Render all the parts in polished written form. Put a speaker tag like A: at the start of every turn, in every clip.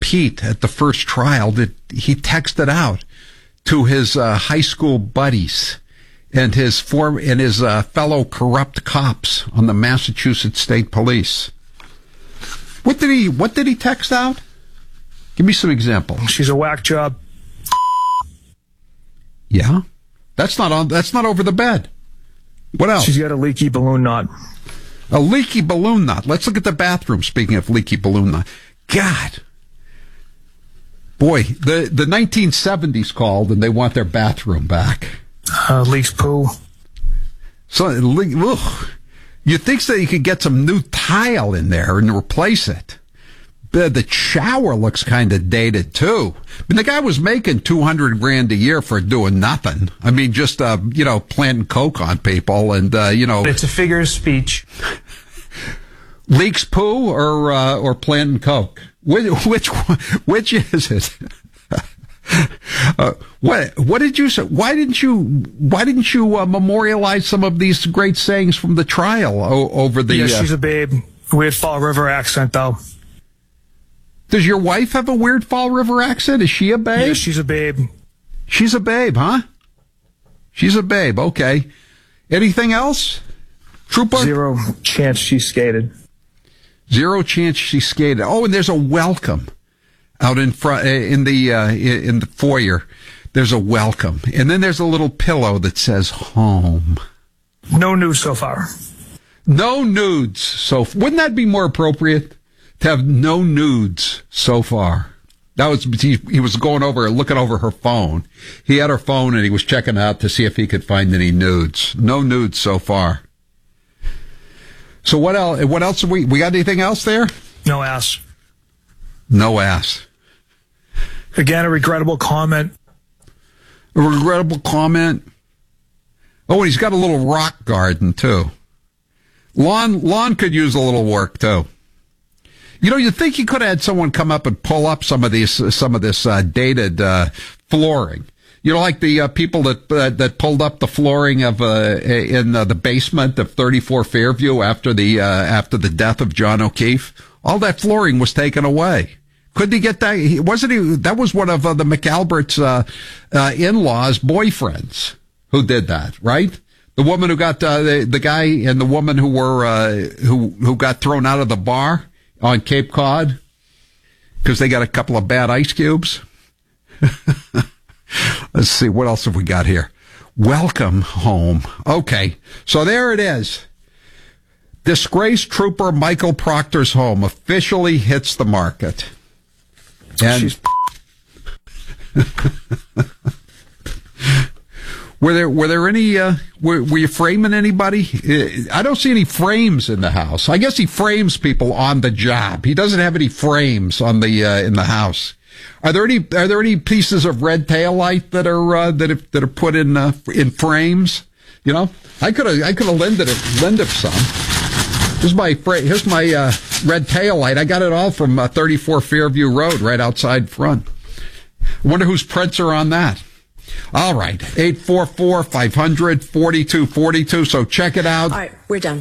A: Pete at the first trial that he texted out to his high school buddies and his fellow corrupt cops on the Massachusetts State Police. What did he text out? Give me some examples.
B: She's a whack job.
A: Yeah, that's not over the bed. What else?
B: She's got a leaky balloon knot.
A: A leaky balloon knot. Let's look at the bathroom. Speaking of leaky balloon knot, God, boy, the 1970s called and they want their bathroom back.
B: Leaks poo.
A: So, ugh. You'd think that you could get some new tile in there and replace it. The shower looks kind of dated too. I mean, the guy was making $200,000 a year for doing nothing. I mean, just planting coke on people, and
B: It's a figure of speech.
A: Leaks poo or planting coke. Which is it? What did you say? Why didn't you memorialize some of these great sayings from the trial over the?
B: Yeah, she's a babe. Weird Fall River accent, though.
A: Does your wife have a weird Fall River accent? Is she a babe?
B: Yeah, she's a babe.
A: She's a babe, huh? She's a babe. Okay. Anything else, Trooper?
B: Zero chance she skated.
A: Zero chance she skated. Oh, and there's a welcome out in front in the foyer. There's a welcome, and then there's a little pillow that says home.
B: No news so far.
A: No nudes. So wouldn't that be more appropriate to have no nudes so far? That was he was looking over her phone. He had her phone and he was checking out to see if he could find any nudes. No nudes so far. So what else? What else have we got? Anything else there?
B: No ass.
A: No ass.
B: Again, a regrettable comment.
A: A regrettable comment. Oh, and he's got a little rock garden too. Lawn could use a little work too. You'd think you could have had someone come up and pull up some of this dated flooring. Like the people that pulled up the flooring of in the basement of 34 Fairview after the death of John O'Keefe. All that flooring was taken away. Couldn't he get that? That was one of the McAlbert's in-laws' boyfriends who did that, right? The woman who got the guy and the woman who were who got thrown out of the bar on Cape Cod because they got a couple of bad ice cubes. Let's see, what else have we got here? Welcome home. Okay, so there it is. Disgraced Trooper Michael Proctor's home officially hits the market. And were there any? Were you framing anybody? I don't see any frames in the house. I guess he frames people on the job. He doesn't have any frames on the in the house. Are there any pieces of red tail light that are put in frames? I could have lended some. Here's my red tail light. I got it all from 34 Fairview Road, right outside front. I wonder whose prints are on that. All right, 844-500-4242. So check it out.
C: All right, we're done.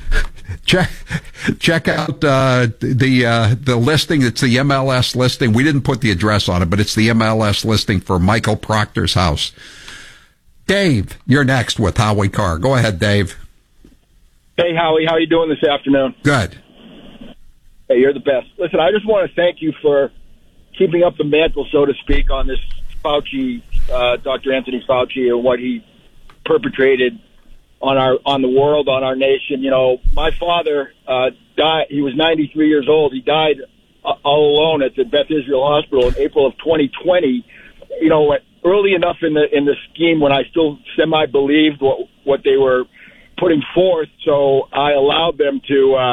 A: Check out the listing. It's the MLS listing. We didn't put the address on it, but it's the MLS listing for Michael Proctor's house. Dave, you're next with Howie Carr. Go ahead, Dave.
D: Hey, Howie, how are you doing this afternoon?
A: Good.
D: Hey, you're the best. Listen, I just want to thank you for keeping up the mantle, so to speak, on this Fauci, Dr. Anthony Fauci, and what he perpetrated on the world, on our nation. My father died. He was 93 years old. He died all alone at the Beth Israel Hospital in April of 2020. Early enough in the scheme when I still semi-believed what they were putting forth, so I allowed them to.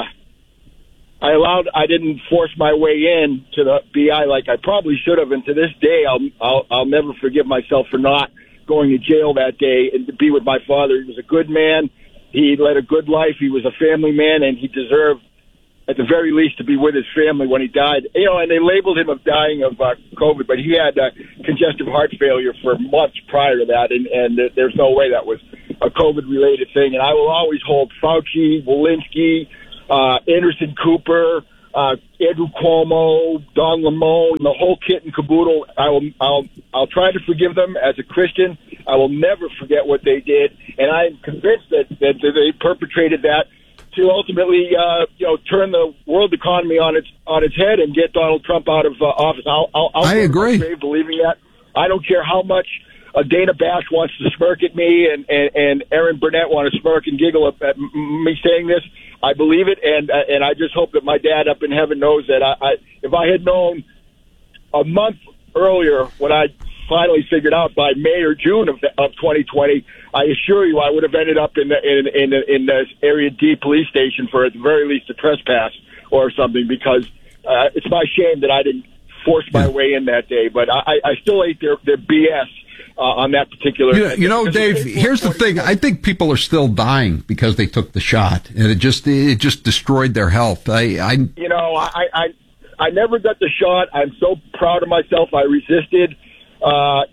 D: I didn't force my way in to the BI like I probably should have, and to this day, I'll never forgive myself for not going to jail that day and to be with my father. He was a good man. He led a good life. He was a family man, and he deserved, at the very least, to be with his family when he died. And they labeled him of dying of COVID, but he had congestive heart failure for months prior to that, and there's no way that was a COVID-related thing. And I will always hold Fauci, Walensky, Anderson Cooper, Andrew Cuomo, Don Lemon, the whole kit and caboodle. I'll try to forgive them as a Christian. I will never forget what they did, and I'm convinced that they perpetrated that to ultimately, turn the world economy on its head and get Donald Trump out of office.
A: I agree.
D: Believing that, I don't care how much Dana Bash wants to smirk at me and Erin Burnett want to smirk and giggle at me saying this. I believe it, and I just hope that my dad up in heaven knows that if I had known a month earlier when I finally figured out by May or June of 2020, I assure you I would have ended up in the Area D police station for at the very least a trespass or something, because it's my shame that I didn't force my way in that day. But I still ate their BS. On that particular,
A: Dave. Here's the thing: I think people are still dying because they took the shot, and it just destroyed their health. I never got the shot. I'm so proud of myself. I resisted. I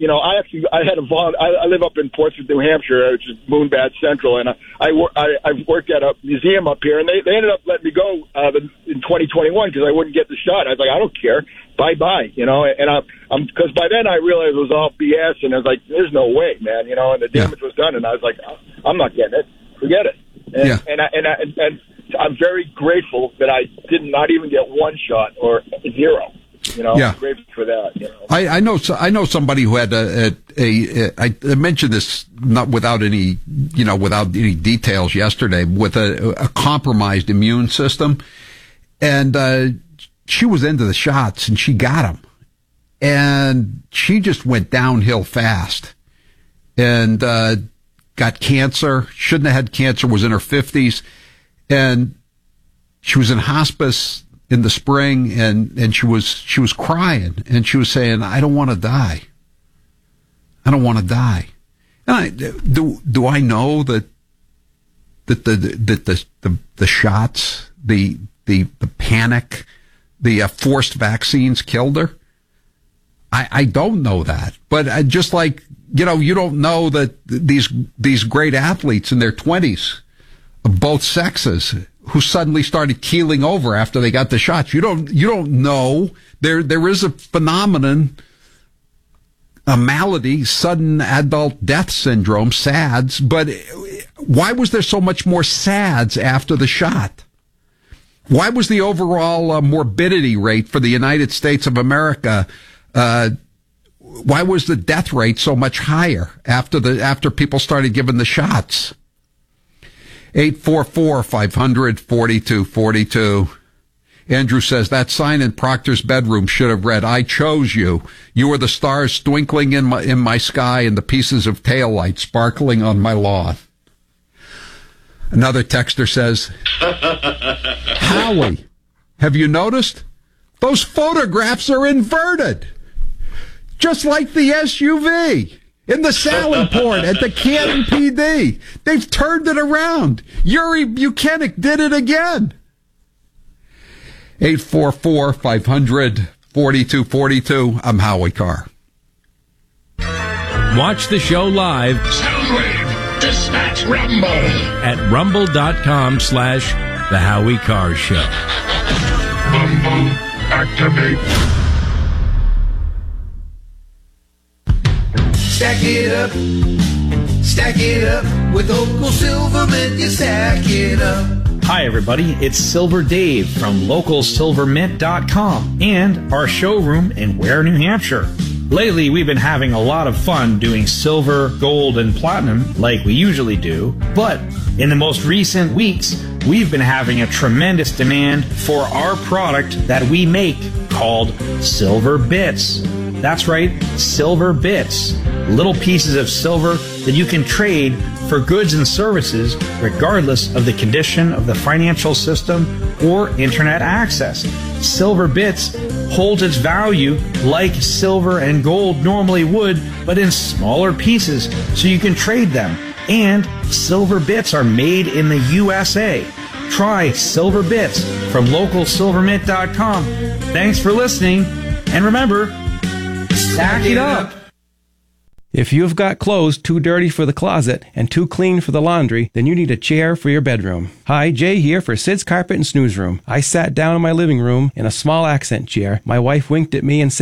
A: live up in Portsmouth, New Hampshire, which is Moonbat Central, and I've worked at a museum up here, and they ended up letting me go in 2021 because I wouldn't get the shot. I was like, I don't care, bye, and I'm because by then I realized it was all BS, and I was like, there's no way, man, and the damage was done, and I was like, I'm not getting it, forget it, and I'm very grateful that I did not even get one shot or zero. I'm grateful for that. I know somebody who had I mentioned this not without any details yesterday, with a compromised immune system, and she was into the shots and she got them, and she just went downhill fast, and got cancer. Shouldn't have had cancer. Was in her 50s, and she was in hospice in the spring, and she was crying, and she was saying, I don't want to die. I don't want to die. And do I know that the shots, the panic, the forced vaccines killed her? I don't know that, but just like, you don't know that these great athletes in their 20s of both sexes who suddenly started keeling over after they got the shots. You don't know. There is a phenomenon, a malady, sudden adult death syndrome, SADS, but why was there so much more SADS after the shot? Why was the overall morbidity rate for the United States of America, why was the death rate so much higher after people started giving the shots? 844-500-4242. Andrew says that sign in Proctor's bedroom should have read, I chose you. You are the stars twinkling in my sky and the pieces of taillight sparkling on my lawn. Another texter says, Howie, have you noticed? Those photographs are inverted. Just like the SUV. In the Sally Port at the Canton PD. They've turned it around. Yuri Buchanan did it again. 844-500-4242. I'm Howie Carr.
C: Watch the show live.
E: Soundwave, dispatch Rumble.
C: At rumble.com/The Howie Carr Show.
E: Rumble, activate.
F: Stack it up with Local Silvermint, you stack it up.
G: Hi everybody, it's Silver Dave from LocalSilvermint.com and our showroom in Ware, New Hampshire. Lately we've been having a lot of fun doing silver, gold, and platinum like we usually do, but in the most recent weeks we've been having a tremendous demand for our product that we make called Silver Bits. That's right, Silver Bits. Little pieces of silver that you can trade for goods and services regardless of the condition of the financial system or internet access. Silver Bits holds its value like silver and gold normally would, but in smaller pieces so you can trade them. And Silver Bits are made in the USA. Try Silver Bits from LocalSilvermint.com. Thanks for listening, and remember, stack it up.
H: If you've got clothes too dirty for the closet and too clean for the laundry, then you need a chair for your bedroom. Hi, Jay here for Sid's Carpet and Snooze Room. I sat down in my living room in a small accent chair. My wife winked at me and said,